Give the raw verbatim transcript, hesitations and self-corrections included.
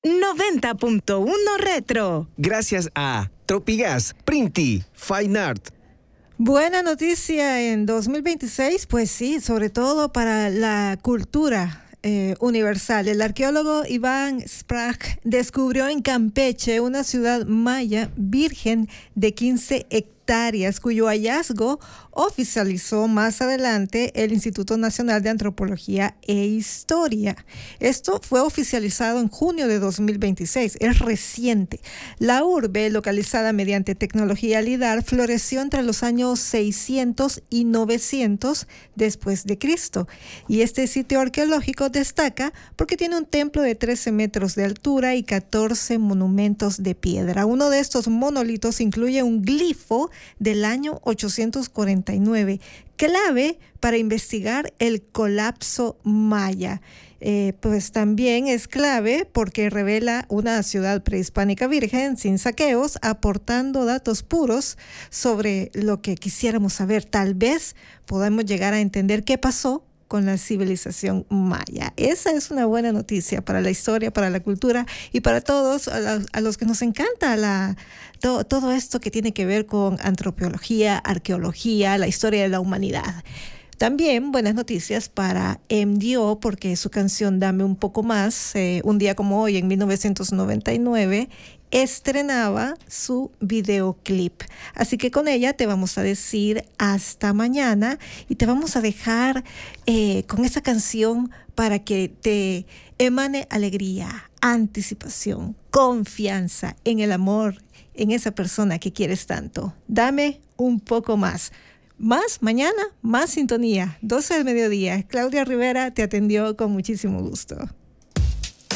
noventa punto uno Retro. Gracias a Tropigas, Printi, Fine Art. Buena noticia en dos mil veintiséis, pues sí, sobre todo para la cultura eh, universal. El arqueólogo Iván Sprague descubrió en Campeche una ciudad maya virgen de quince hectáreas, cuyo hallazgo oficializó más adelante el Instituto Nacional de Antropología e Historia. Esto fue oficializado en junio de dos mil veintiséis, es reciente. La urbe, localizada mediante tecnología LIDAR, floreció entre los años seiscientos y novecientos después de Cristo. Y este sitio arqueológico destaca porque tiene un templo de trece metros de altura y catorce monumentos de piedra. Uno de estos monolitos incluye un glifo del año ochocientos cuarenta y nueve, clave para investigar el colapso maya. Eh, pues también es clave porque revela una ciudad prehispánica virgen sin saqueos, aportando datos puros sobre lo que quisiéramos saber. Tal vez podamos llegar a entender qué pasó con la civilización maya. Esa es una buena noticia para la historia, para la cultura y para todos a, la, a los que nos encanta la, to, todo esto que tiene que ver con antropología, arqueología, la historia de la humanidad. También buenas noticias para M D O porque su canción Dame un poco más, eh, un día como hoy en mil novecientos noventa y nueve, estrenaba su videoclip. Así que con ella te vamos a decir hasta mañana y te vamos a dejar eh, con esa canción para que te emane alegría, anticipación, confianza en el amor, en esa persona que quieres tanto. Dame un poco más. Más mañana, más sintonía, doce del mediodía. Claudia Rivera te atendió con muchísimo gusto.